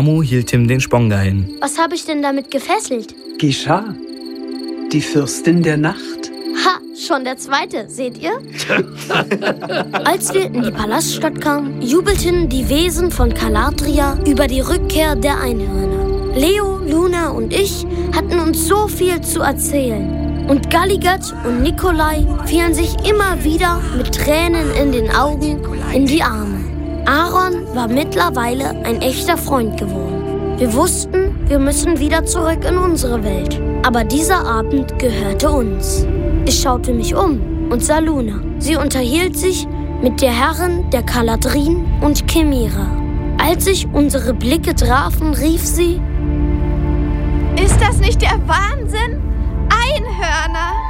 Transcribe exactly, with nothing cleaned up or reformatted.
Ramu hielt ihm den Sponga hin. Was habe ich denn damit gefesselt? Gisha, die Fürstin der Nacht. Ha, schon der zweite, seht ihr? Als wir in die Palaststadt kamen, jubelten die Wesen von Caladria über die Rückkehr der Einhörner. Leo, Luna und ich hatten uns so viel zu erzählen. Und Galligat und Nikolai fielen sich immer wieder mit Tränen in den Augen in die Arme. Aaron war mittlerweile ein echter Freund geworden. Wir wussten, wir müssen wieder zurück in unsere Welt. Aber dieser Abend gehörte uns. Ich schaute mich um und sah Luna. Sie unterhielt sich mit der Herrin der Caladrin und Chimera. Als sich unsere Blicke trafen, rief sie: Ist das nicht der Wahnsinn? Einhörner!